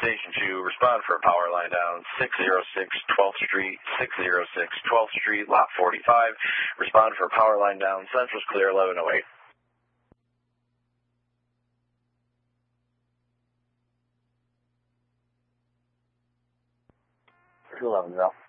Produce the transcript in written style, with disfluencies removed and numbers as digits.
Station 2, respond for a power line down, 606 12th Street, 606 12th Street, lot 45. Respond for a power line down, Central's clear, 1108. 211,